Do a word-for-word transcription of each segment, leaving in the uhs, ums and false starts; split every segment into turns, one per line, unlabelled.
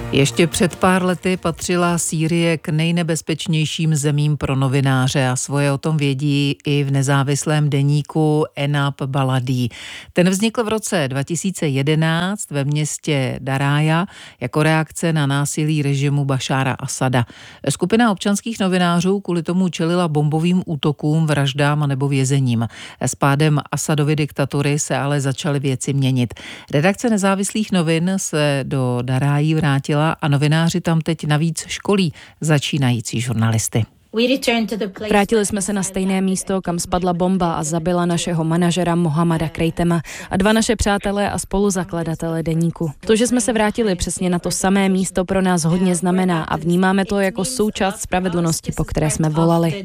Ještě před pár lety patřila Sýrie k nejnebezpečnějším zemím pro novináře a svoje o tom vědí i v nezávislém deníku Enab Baladi. Ten vznikl v roce dva tisíce jedenáct ve městě Darája jako reakce na násilí režimu Bašára Asada. Skupina občanských novinářů kvůli tomu čelila bombovým útokům, vraždám nebo vězením. S pádem Asadovy diktatury se ale začaly věci měnit. Redakce nezávislých novin se do Darájí vrátila a novináři tam teď navíc školí začínající žurnalisty.
Vrátili jsme se na stejné místo, kam spadla bomba a zabila našeho manažera Mohamada Krejtema a dva naše přátelé a spoluzakladatele deníku. To, že jsme se vrátili přesně na to samé místo, pro nás hodně znamená a vnímáme to jako součást spravedlnosti, po které jsme volali.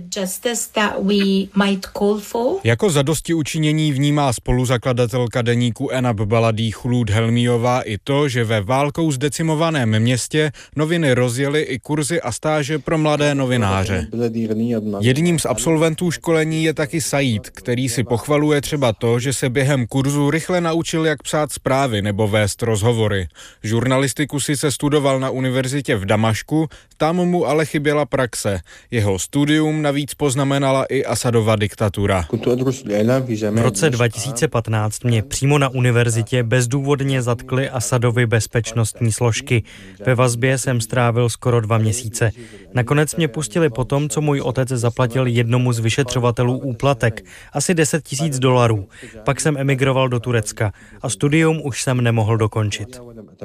Jako zadostiučinění vnímá spoluzakladatelka deníku Enab Baladi Chulud Helmíová i to, že ve válkou zdecimovaném městě noviny rozjely i kurzy a stáže pro mladé novináře. Jedním z absolventů školení je taky Said, který si pochvaluje třeba to, že se během kurzu rychle naučil, jak psát zprávy nebo vést rozhovory. Žurnalistiku sice studoval na univerzitě v Damašku, tam mu ale chyběla praxe. Jeho studium navíc poznamenala i Asadova diktatura.
V roce dva tisíce patnáct mě přímo na univerzitě bezdůvodně zatkly Asadovy bezpečnostní složky. Ve vazbě jsem strávil skoro dva měsíce. Nakonec mě pustili potom, co můj otec zaplatil jednomu z vyšetřovatelů úplatek, asi deset tisíc dolarů. Pak jsem emigroval do Turecka a studium už jsem nemohl dokončit.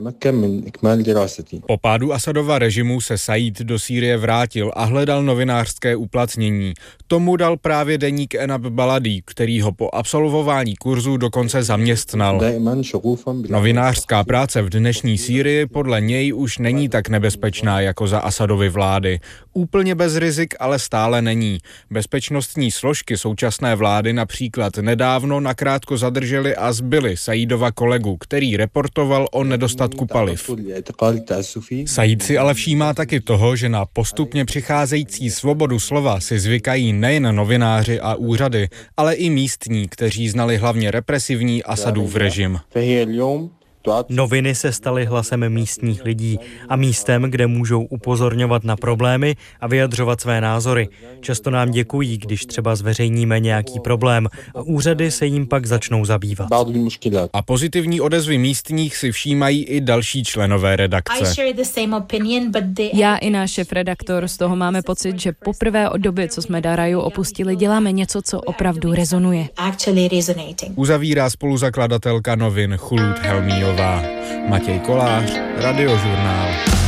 Po pádu Asadova režimu se Said do Sýrie vrátil a hledal novinářské uplatnění. Tomu dal právě deník Enab Baladi, který ho po absolvování kurzu dokonce zaměstnal. Novinářská práce v dnešní Sýrii podle něj už není tak nebezpečná jako za Asadovy vlády. Úplně bez rizik ale stále není. Bezpečnostní složky současné vlády například nedávno nakrátko zadrželi a zbyli Saidova kolegu, který reportoval o nedostatku paliv. Said si ale všímá taky toho, že na postupně přicházející svobodu slova si zvykají nejen novináři a úřady, ale i místní, kteří znali hlavně represivní Asadův režim.
Noviny se staly hlasem místních lidí a místem, kde můžou upozorňovat na problémy a vyjadřovat své názory. Často nám děkují, když třeba zveřejníme nějaký problém a úřady se jim pak začnou zabývat.
A pozitivní odezvy místních si všímají i další členové redakce.
Já i náš šéfredaktor z toho máme pocit, že poprvé od doby, co jsme Daraju opustili, děláme něco, co opravdu rezonuje.
Uzavírá spoluzakladatelka novin Chulud Helmíová. Matěj Kolář, Radiožurnál.